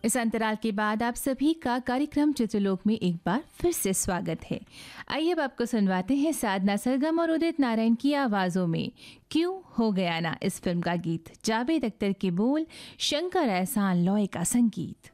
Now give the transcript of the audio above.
इस अंतराल के बाद आप सभी का कार्यक्रम चित्रलोक में एक बार फिर से स्वागत है। आइए अब आपको सुनवाते हैं साधना सरगम और उदित नारायण की आवाज़ों में क्यों हो गया ना इस फिल्म का गीत। जावेद अख्तर के बोल, शंकर एहसान लॉय का संगीत।